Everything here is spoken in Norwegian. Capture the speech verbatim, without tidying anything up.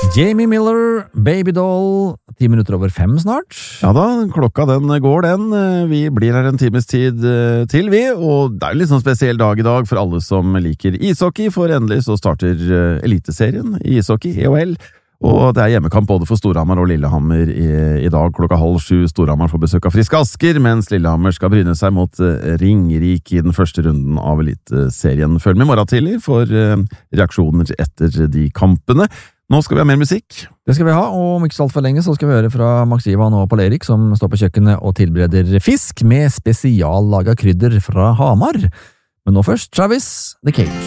Jamie Miller, Babydoll, ti minutter over fem snart. Ja da, klokka den går den. Vi blir her en times tid til vi, og det er en litt sånn spesiell dag i dag for alle som liker ishockey, for endelig så starter eliteserien i ishockey, E H L, og det er hjemmekamp både for Storhamar og Lillehammer i, i dag klokka halv sju. Storhamar får besøk av Frisk Asker, mens Lillehammer skal bryne seg mot Ringerike i den første runden av eliteserien. Følg med i morgen tidlig for reaksjoner etter de kampene. Nå skal vi ha mer musikk. Det skal vi ha, og om ikke så alt for lenge så skal vi høre fra Max Ivan og Paul Erik som står på kjøkkenet og tilbereder fisk med spesiallaga krydder fra Hamar. Men nå først, Travis, The Cake.